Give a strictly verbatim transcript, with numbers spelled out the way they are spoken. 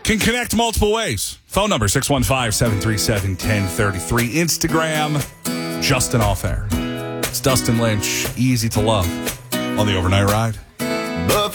Can connect multiple ways. Phone number six one five, seven three seven, one zero three three. Instagram, Justin Off Air. It's Dustin Lynch, easy to love on the Overnight Ride.